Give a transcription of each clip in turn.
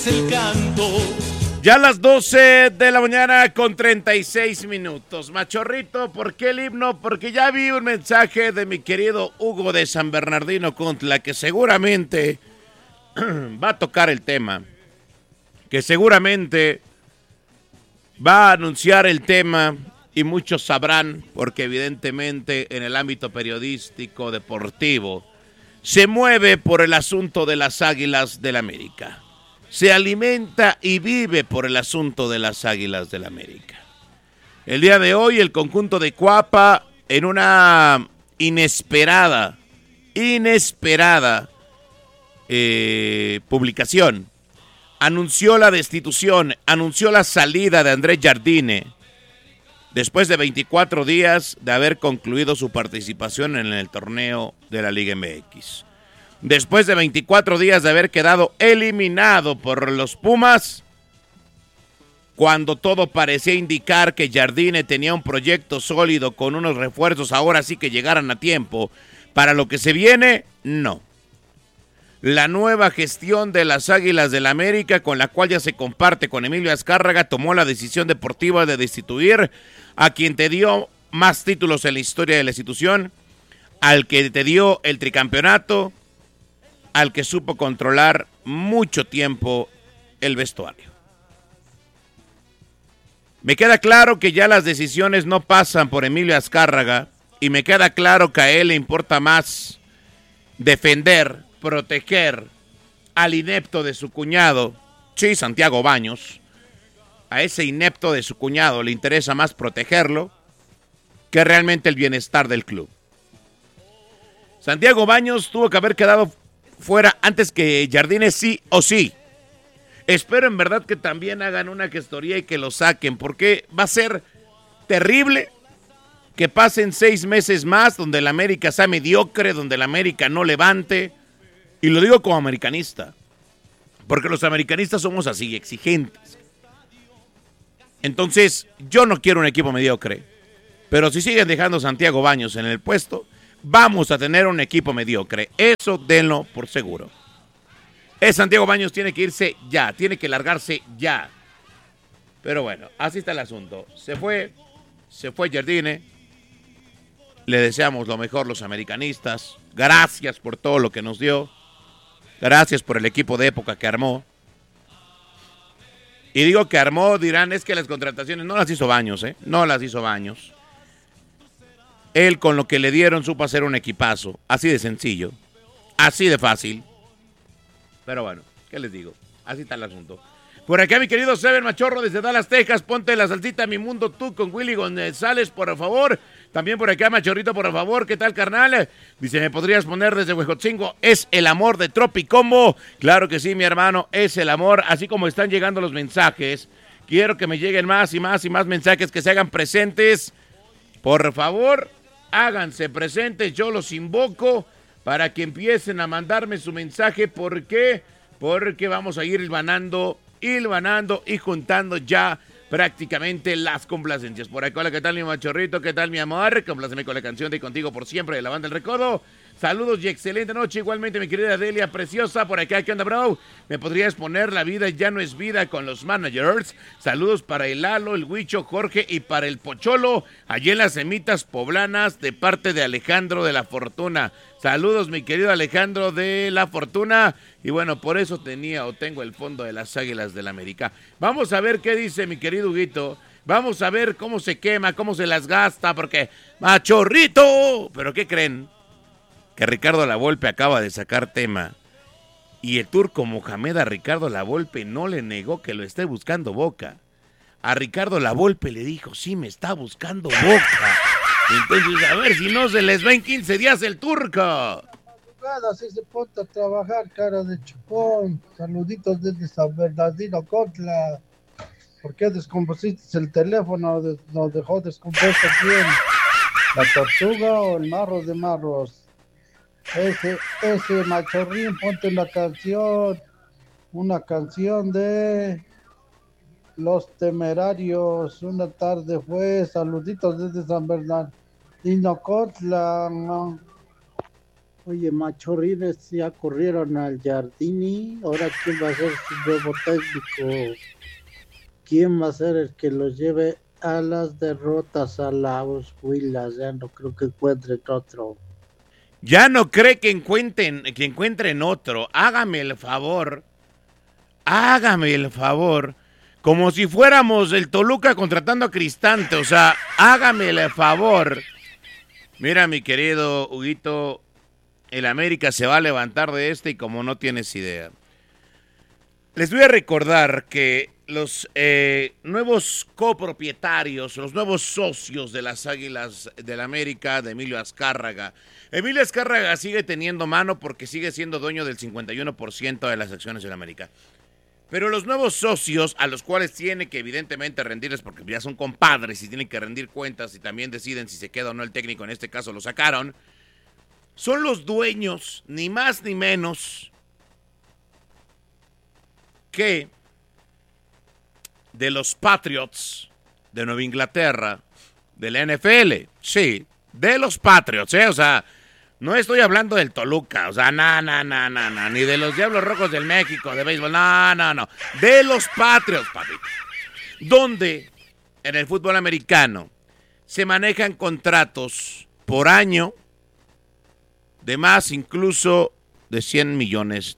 El canto. Ya a las 12 de la mañana con 36 minutos. Machorrito, ¿por qué el himno? Porque ya vi un mensaje de mi querido Hugo de San Bernardino Contla que seguramente va a tocar el tema. Que seguramente va a anunciar el tema y muchos sabrán porque evidentemente en el ámbito periodístico, deportivo, se mueve por el asunto de las Águilas del América. Se alimenta y vive por el asunto de las Águilas del América. El día de hoy el conjunto de Cuapa en una inesperada publicación anunció la destitución, anunció la salida de Andrés Jardine después de 24 días de haber concluido su participación en el torneo de la Liga MX. Después de 24 días de haber quedado eliminado por los Pumas, cuando todo parecía indicar que Jardine tenía un proyecto sólido con unos refuerzos, ahora sí que llegaran a tiempo para lo que se viene, no. La nueva gestión de las Águilas del América, con la cual ya se comparte con Emilio Azcárraga, tomó la decisión deportiva de destituir a quien te dio más títulos en la historia de la institución, al que te dio el tricampeonato, al que supo controlar mucho tiempo el vestuario. Me queda claro que ya las decisiones no pasan por Emilio Azcárraga y me queda claro que a él le importa más defender, proteger al inepto de su cuñado, sí, Santiago Baños. A ese inepto de su cuñado le interesa más protegerlo que realmente el bienestar del club. Santiago Baños tuvo que haber quedado fuera antes que Jardine sí o sí. Espero en verdad que también hagan una gestoría y que lo saquen, porque va a ser terrible que pasen 6 meses más donde el América sea mediocre, donde el América no levante. Y lo digo como americanista, porque los americanistas somos así, exigentes. Entonces, yo no quiero un equipo mediocre, pero si siguen dejando a Santiago Baños en el puesto, vamos a tener un equipo mediocre. Eso denlo por seguro. Santiago Baños tiene que irse ya, tiene que largarse ya. Pero bueno, así está el asunto. Se fue Jardine. Le deseamos lo mejor los americanistas. Gracias por todo lo que nos dio. Gracias por el equipo de época que armó. Y digo que armó, dirán, es que las contrataciones no las hizo Baños, no las hizo Baños. Él con lo que le dieron supo hacer un equipazo, así de sencillo, así de fácil. Pero bueno, ¿qué les digo? Así está el asunto. Por acá mi querido Seven Machorro desde Dallas, Texas, ponte la salsita Mi Mundo Tú con Willy González, por favor. También por acá Machorrito, por favor, ¿qué tal, carnal? Dice, ¿me podrías poner desde Huejotzingo? Es el amor de Tropicombo. Claro que sí, mi hermano, es el amor. Así como están llegando los mensajes, quiero que me lleguen más y más y más mensajes, que se hagan presentes. Por favor, háganse presentes, yo los invoco para que empiecen a mandarme su mensaje. ¿Por qué? Porque vamos a ir hilvanando y juntando ya prácticamente las complacencias. Por acá, hola, ¿qué tal mi machorrito? ¿Qué tal mi amor? Compláceme con la canción de Contigo por Siempre de la banda El Recodo. Saludos y excelente noche. Igualmente mi querida Delia preciosa. Por acá, ¿qué onda, bro? ¿Me podrías poner La vida ya no es vida con los managers? Saludos para el Lalo, el Huicho, Jorge y para el Pocholo, allí en las Semitas Poblanas, de parte de Alejandro de la Fortuna. Saludos, mi querido Alejandro de la Fortuna. Y bueno, por eso tengo el fondo de las Águilas del América. Vamos a ver qué dice mi querido Huguito. Vamos a ver cómo se quema, cómo se las gasta, porque ¡machorrito! ¿Pero qué creen? Que Ricardo Lavolpe acaba de sacar tema. Y el turco Mohamed a Ricardo Lavolpe no le negó que lo esté buscando Boca. A Ricardo Lavolpe le dijo, sí, me está buscando Boca. Entonces, a ver si no se les va en 15 días el turco. Así se ponte a trabajar, cara de chupón. Saluditos desde San Bernardino Contla. ¿Por qué descompusiste el teléfono? Nos dejó descompuesto quién. ¿La tortuga o el marro de marros? Ese machorrín, ponte una canción de Los Temerarios. Una tarde fue. Saluditos desde San Bernardino Contla. Oye, Machorrines ya corrieron al Jardini. Ahora, ¿quién va a ser su nuevo técnico? ¿Quién va a ser el que los lleve a las derrotas a las Huilas? Ya no creo que encuentren otro. Ya no cree que encuentren otro. Hágame el favor. Hágame el favor. Como si fuéramos el Toluca contratando a Cristante. O sea, hágame el favor. Mira, mi querido Huguito, el América se va a levantar de y como no tienes idea. Les voy a recordar que los nuevos copropietarios, los nuevos socios de las Águilas del América, de Emilio Azcárraga. Emilio Azcárraga sigue teniendo mano porque sigue siendo dueño del 51% de las acciones del América. Pero los nuevos socios, a los cuales tiene que evidentemente rendirles, porque ya son compadres y tienen que rendir cuentas y también deciden si se queda o no el técnico, en este caso lo sacaron, son los dueños, ni más ni menos, que de los Patriots de Nueva Inglaterra, de la NFL, sí, de los Patriots, o sea, no estoy hablando del Toluca, o sea, no, ni de los Diablos Rojos del México, de béisbol, no, de los Patriots, papi, donde en el fútbol americano se manejan contratos por año de más incluso de $100 millones.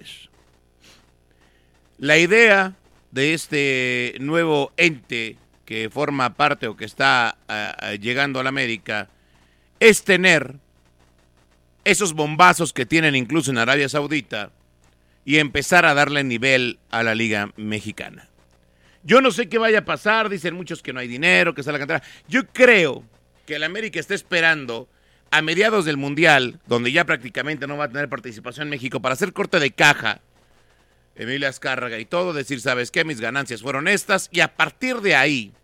La idea de este nuevo ente que forma parte o que está llegando a la América es tener esos bombazos que tienen incluso en Arabia Saudita y empezar a darle nivel a la Liga Mexicana. Yo no sé qué vaya a pasar, dicen muchos que no hay dinero, que está la cantera. Yo creo que el América está esperando a mediados del Mundial, donde ya prácticamente no va a tener participación en México, para hacer corte de caja, Emilio Azcárraga y todo, decir, ¿sabes qué? Mis ganancias fueron estas, y a partir de ahí,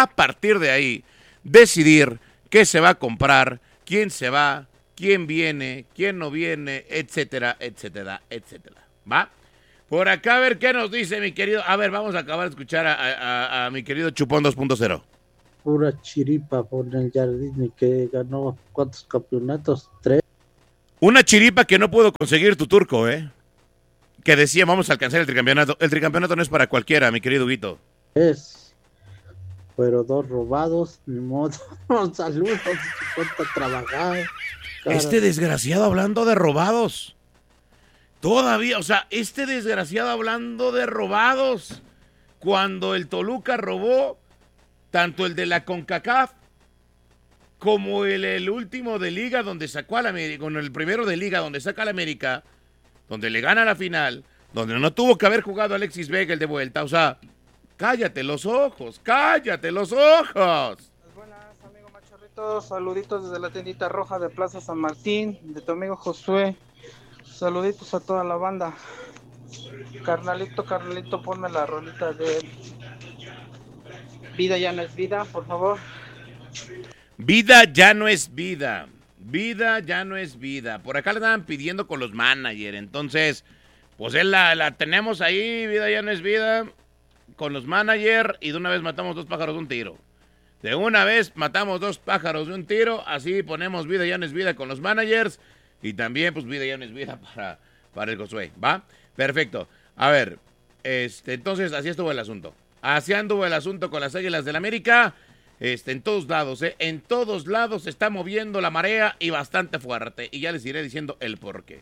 decidir qué se va a comprar, quién se va, quién viene, quién no viene, etcétera. ¿Va? Por acá a ver qué nos dice mi querido. A ver, vamos a acabar de escuchar a mi querido Chupón 2.0. Pura chiripa por el Jardín que ganó ¿cuántos campeonatos? 3. Una chiripa que no puedo conseguir tu turco, que decía vamos a alcanzar el tricampeonato. El tricampeonato no es para cualquiera, mi querido Huguito. Pero 2 robados, ni modo. Saludos, cuenta trabajar. Cara. Este desgraciado hablando de robados. Todavía, o sea, este desgraciado hablando de robados. Cuando el Toluca robó, tanto el de la CONCACAF como el último de Liga donde sacó a la América, con el primero de Liga donde saca a la América, donde le gana la final, donde no tuvo que haber jugado Alexis Vega el de vuelta, o sea, cállate los ojos. Buenas, amigo Machorritos, saluditos desde la tiendita roja de Plaza San Martín, de tu amigo Josué, saluditos a toda la banda. Carnalito, ponme la rolita de Vida ya no es vida, por favor. Vida ya no es vida. Vida ya no es vida. Por acá le estaban pidiendo con los managers. Entonces, pues él la tenemos ahí. Vida ya no es vida. Con los managers. Y de una vez matamos 2 pájaros de un tiro. De una vez matamos 2 pájaros de un tiro. Así ponemos vida ya no es vida con los managers. Y también, pues, vida ya no es vida para el Josué. ¿Va? Perfecto. A ver. Entonces, así estuvo el asunto. Así anduvo el asunto con las Águilas del América. En todos lados, en todos lados se está moviendo la marea y bastante fuerte. Y ya les iré diciendo el porqué.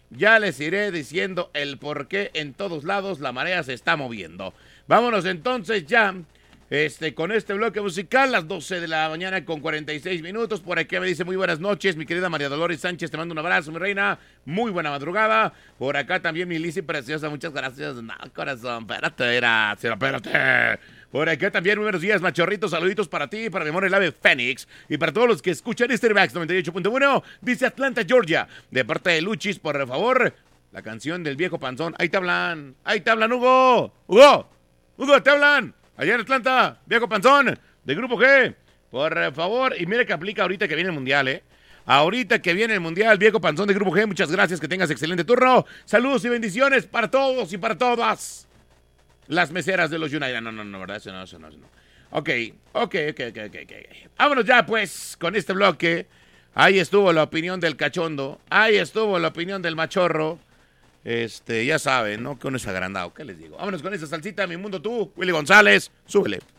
En todos lados la marea se está moviendo. Vámonos entonces ya con este bloque musical, las 12 de la mañana con 46 minutos. Por aquí me dice muy buenas noches, mi querida María Dolores Sánchez, te mando un abrazo, mi reina. Muy buena madrugada. Por acá también mi Lizzy preciosa, muchas gracias. No, corazón, espérate. Por acá también, muy buenos días, machorritos, saluditos para ti, para mi amor el ave Fénix, y para todos los que escuchan Max 98.1, dice Atlanta, Georgia, de parte de Luchis, por favor, la canción del viejo panzón. Ahí te hablan, Hugo, te hablan, allá en Atlanta, viejo panzón, de Grupo G, por favor, y mire que aplica ahorita que viene el Mundial, Ahorita que viene el Mundial, viejo panzón de Grupo G, muchas gracias, que tengas excelente turno, saludos y bendiciones para todos y para todas. Las meseras de los United. No, ¿verdad? Eso no. Ok. Vámonos ya, pues, con este bloque. Ahí estuvo la opinión del cachondo. Ahí estuvo la opinión del machorro. Ya saben, ¿no? Que uno es agrandado. ¿Qué les digo? Vámonos con esa salsita, mi mundo tú. Willy González, súbele.